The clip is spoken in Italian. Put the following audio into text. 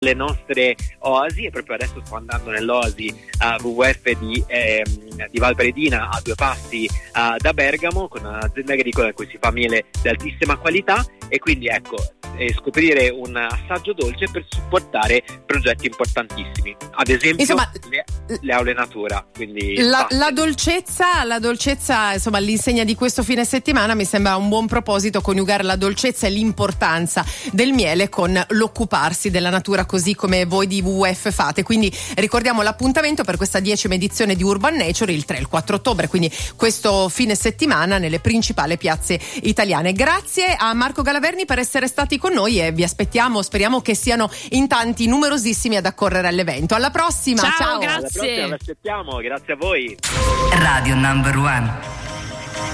le nostre oasi, e proprio adesso sto andando nell'oasi WWF di Valpredina, a 2 passi da Bergamo, con un'azienda agricola in cui si fa miele di altissima qualità, e quindi ecco, scoprire un assaggio dolce per supportare progetti importantissimi, ad esempio insomma, le aule natura, quindi la dolcezza, insomma, all'insegna di questo fine settimana mi sembra un buon proposito, coniugare la dolcezza e l'importanza del miele con l'occuparsi della natura, così come voi di WWF fate. Quindi ricordiamo l'appuntamento per questa 10ª edizione di Urban Nature, il 3 e il 4 ottobre, quindi questo fine settimana nelle principali piazze italiane. Grazie a Marco Galaverni per essere stati con noi e vi aspettiamo, speriamo che siano in tanti, numerosissimi ad accorrere all'evento. Alla prossima, ciao. Grazie. Alla prossima, vi aspettiamo, grazie a voi. Radio Number One.